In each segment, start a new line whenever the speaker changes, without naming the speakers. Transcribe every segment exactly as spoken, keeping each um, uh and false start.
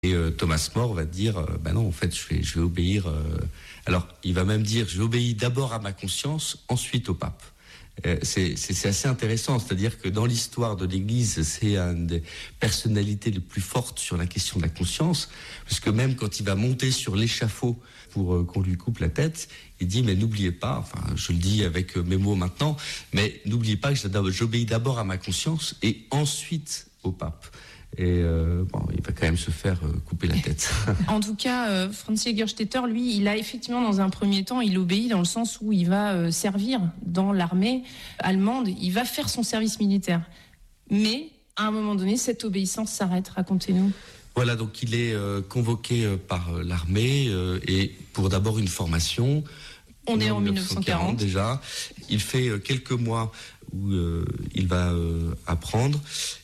Et euh, Thomas More va dire, euh, bah non, en fait, je vais, je vais obéir. Euh... Alors, il va même dire, je vais obéir d'abord à ma conscience, ensuite au pape. Euh, c'est, c'est, c'est assez intéressant, c'est-à-dire que dans l'histoire de l'Église, c'est une des personnalités les plus fortes sur la question de la conscience, parce que même quand il va monter sur l'échafaud pour euh, qu'on lui coupe la tête, il dit, mais n'oubliez pas, enfin, je le dis avec mes mots maintenant, mais n'oubliez pas que j'obéis d'abord à ma conscience et ensuite au pape. Et euh, bon, il va quand même se faire euh, couper la tête.
En tout cas, euh, Franz Jägerstätter, lui, il a effectivement, dans un premier temps, il obéit dans le sens où il va euh, servir dans l'armée allemande, il va faire son service militaire. Mais, à un moment donné, cette obéissance s'arrête. Racontez-nous.
Voilà, donc il est euh, convoqué euh, par euh, l'armée euh, et pour d'abord une formation.
On est en dix-neuf cent quarante
déjà. Il fait euh, quelques mois où euh, il va euh, apprendre.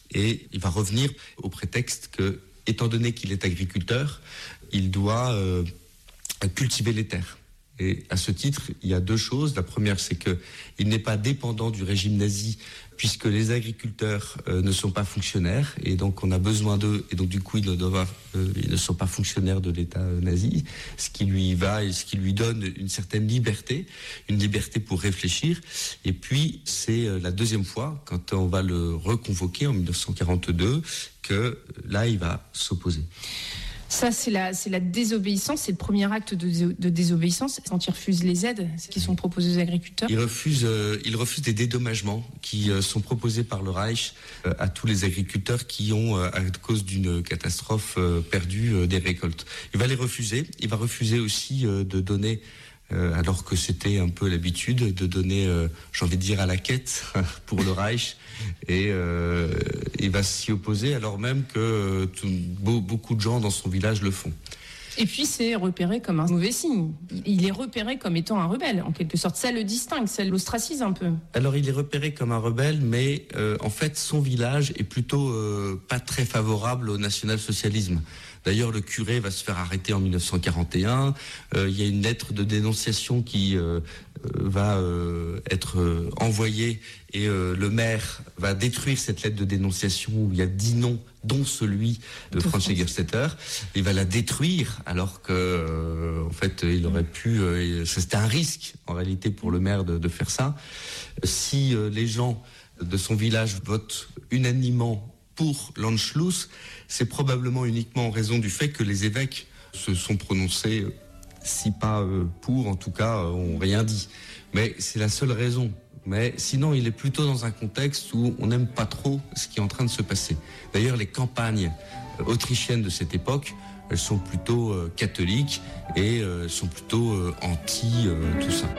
Et il va revenir au prétexte que, étant donné qu'il est agriculteur, il doit euh, cultiver les terres. Et à ce titre, il y a deux choses. La première, c'est qu'il n'est pas dépendant du régime nazi, puisque les agriculteurs euh, ne sont pas fonctionnaires, et donc on a besoin d'eux, et donc du coup, ils ne, doivent, euh, ils ne sont pas fonctionnaires de l'État euh, nazi, ce qui lui va et ce qui lui donne une certaine liberté, une liberté pour réfléchir. Et puis, c'est euh, la deuxième fois, quand on va le reconvoquer en dix-neuf cent quarante-deux, que là, il va s'opposer.
Ça, c'est la, c'est la désobéissance, c'est le premier acte de, de désobéissance, quand il refuse les aides qui sont proposées aux agriculteurs.
Il refuse, euh, il refuse des dédommagements qui euh, sont proposés par le Reich euh, à tous les agriculteurs qui ont, euh, à cause d'une catastrophe, euh, perdu euh, des récoltes. Il va les refuser. Il va refuser aussi euh, de donner, euh, alors que c'était un peu l'habitude, de donner, euh, j'ai envie de dire, à la quête pour le Reich. Et euh, il va s'y opposer alors même que euh, tout, beau, beaucoup de gens dans son village le font.
Et puis c'est repéré comme un mauvais signe. Il est repéré comme étant un rebelle, en quelque sorte. Ça le distingue, ça l'ostracise un peu.
Alors il est repéré comme un rebelle, mais euh, en fait son village est plutôt euh, pas très favorable au national-socialisme. D'ailleurs, le curé va se faire arrêter en dix-neuf cent quarante et un. Euh, il y a une lettre de dénonciation qui euh, va euh, être euh, envoyée et euh, le maire va détruire cette lettre de dénonciation où il y a dix noms, dont celui de Franz Jägerstätter. Il va la détruire alors que, euh, en fait, il aurait pu. Euh, c'était un risque en réalité pour le maire de, de faire ça. Si euh, les gens de son village votent unanimement pour l'Anschluss, c'est probablement uniquement en raison du fait que les évêques se sont prononcés, si pas euh, pour, en tout cas, euh, ont rien dit. Mais c'est la seule raison. Mais sinon, il est plutôt dans un contexte où on n'aime pas trop ce qui est en train de se passer. D'ailleurs, les campagnes euh, autrichiennes de cette époque, elles sont plutôt euh, catholiques et euh, sont plutôt euh, anti euh, tout ça.